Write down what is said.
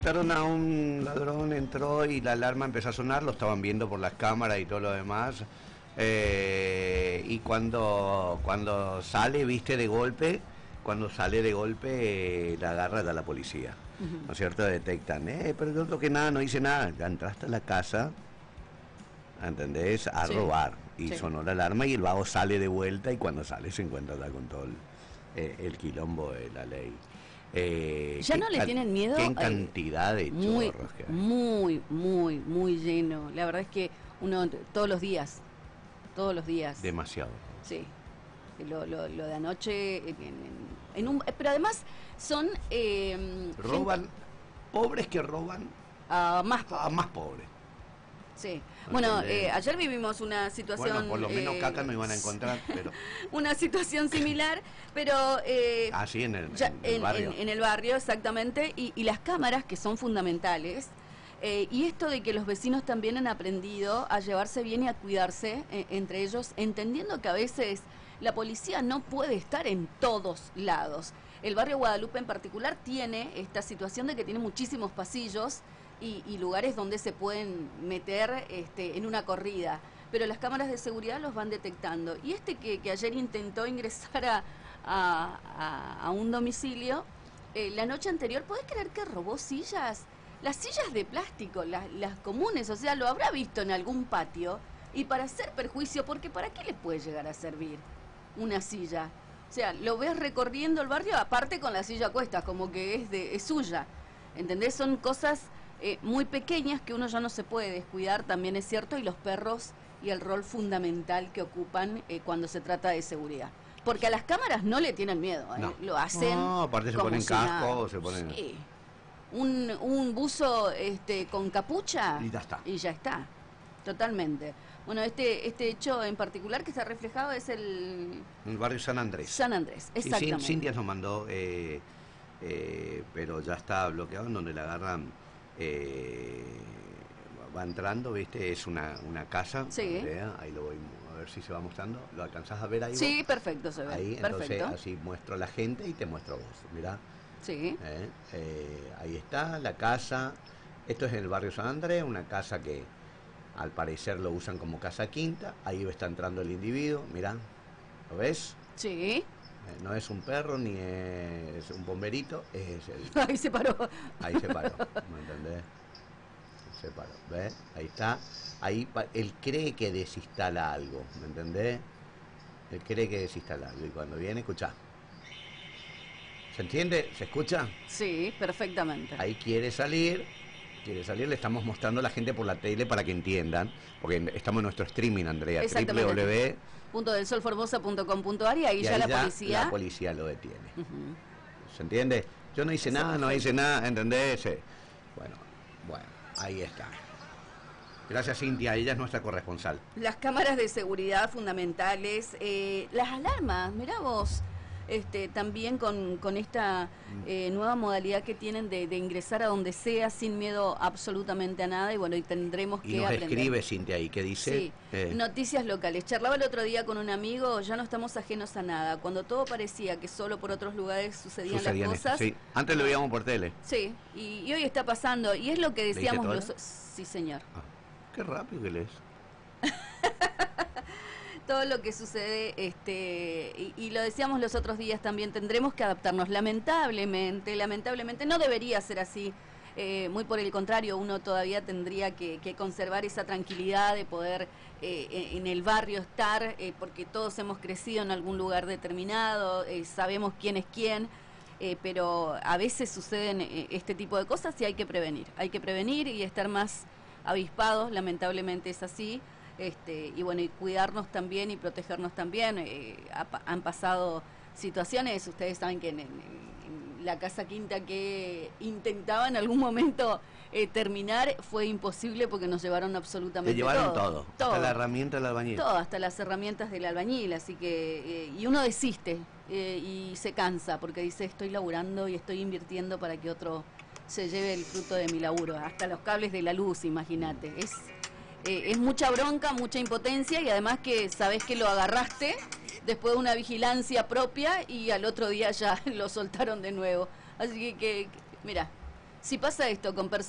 Mataron a un ladrón, entró y la alarma empezó a sonar, lo estaban viendo por las cámaras y todo lo demás. Y cuando sale, viste, de golpe, cuando sale de golpe, la agarra ya la policía. ¿No es cierto? Detectan, pero yo no toqué nada, no hice nada. Ya entraste a la casa, ¿entendés? A robar. Y sonó la alarma y el vago sale de vuelta y cuando sale se encuentra ya con todo el quilombo de la ley. ¿Ya no le tienen miedo? Qué cantidad de chorros que hay. Muy lleno. La verdad es que uno todos los días. Demasiado. Sí. Lo de anoche, pero además son... roban, pobres que roban a más pobres. Sí. Bueno, ayer vivimos una situación... Bueno, por lo menos caca no iban a encontrar, pero... una situación similar, pero... sí, en el barrio. En el barrio, exactamente, y las cámaras, que son fundamentales, y esto de que los vecinos también han aprendido a llevarse bien y a cuidarse entre ellos, entendiendo que a veces la policía no puede estar en todos lados. El barrio Guadalupe en particular tiene esta situación de que tiene muchísimos pasillos y lugares donde se pueden meter en una corrida, pero las cámaras de seguridad los van detectando. Y que ayer intentó ingresar a un domicilio, la noche anterior, ¿podés creer que robó sillas? Las sillas de plástico, las comunes, o sea, lo habrá visto en algún patio, y para hacer perjuicio, porque ¿para qué le puede llegar a servir una silla? O sea, lo ves recorriendo el barrio, aparte con la silla a cuestas, como que es suya, ¿entendés? Son cosas muy pequeñas que uno ya no se puede descuidar, también es cierto, y los perros y el rol fundamental que ocupan cuando se trata de seguridad. Porque a las cámaras no le tienen miedo, No. Lo hacen. No, aparte se ponen casco, se ponen... Sí. Un buzo con capucha y ya está. Totalmente. Bueno, este hecho en particular que está reflejado es el barrio San Andrés. San Andrés, exactamente. Sí, Cintia nos mandó, pero ya está bloqueado, en donde la agarran, va entrando, ¿viste? Es una casa. Sí. Ahí lo voy a ver si se va mostrando. ¿Lo alcanzás a ver ahí? Sí, vos? Perfecto, se ve. Ahí, perfecto. Entonces así muestro a la gente y te muestro a vos, mirá. Sí. Ahí está la casa. Esto es en el barrio San Andrés, una casa que al parecer lo usan como casa quinta. Ahí está entrando el individuo, mirá, ¿lo ves? Sí. No es un perro ni es un bomberito, es el... Ahí se paró. Ahí se paró, ¿me entendés? Se paró, ¿ves? Ahí está. Ahí él cree que desinstala algo, ¿me entendés? Él cree que desinstala algo y cuando viene, escuchá. ¿Se entiende? ¿Se escucha? Sí, perfectamente. Ahí quiere salir, le estamos mostrando a la gente por la tele para que entiendan, porque estamos en nuestro streaming, Andrea, www.delsolformosa.com.ar y ahí ya la policía lo detiene. ¿Se entiende? Yo no hice nada, ¿entendés? Bueno, ahí está. Gracias, Cintia, ella es nuestra corresponsal. Las cámaras de seguridad fundamentales, las alarmas, mirá vos, también con esta nueva modalidad que tienen de ingresar a donde sea sin miedo absolutamente a nada, y bueno, y tendremos que aprender. Escribe, Cintia, ahí, ¿qué dice? Sí, noticias locales. Charlaba el otro día con un amigo, ya no estamos ajenos a nada. Cuando todo parecía que solo por otros lugares sucedían las cosas. Sí, antes lo veíamos por tele. Sí, y hoy está pasando, y es lo que decíamos los... Sí, señor. Qué rápido que lees. Todo lo que sucede, y lo decíamos los otros días también, tendremos que adaptarnos. Lamentablemente no debería ser así. Muy por el contrario, uno todavía tendría que conservar esa tranquilidad de poder en el barrio estar, porque todos hemos crecido en algún lugar determinado, sabemos quién es quién. Pero a veces suceden este tipo de cosas y hay que prevenir y estar más avispados. Lamentablemente es así, y bueno, y cuidarnos también y protegernos también. Han pasado situaciones, ustedes saben que en la casa quinta que intentaba en algún momento terminar, fue imposible porque nos llevaron absolutamente todo. Te llevaron todo, hasta la herramienta del albañil. Todo, hasta las herramientas del albañil, así que, y uno desiste y se cansa porque dice, estoy laburando y estoy invirtiendo para que otro se lleve el fruto de mi laburo, hasta los cables de la luz, imagínate. Es mucha bronca, mucha impotencia, y además que sabés que lo agarraste después de una vigilancia propia y al otro día ya lo soltaron de nuevo. Así que mira, Si pasa esto con personas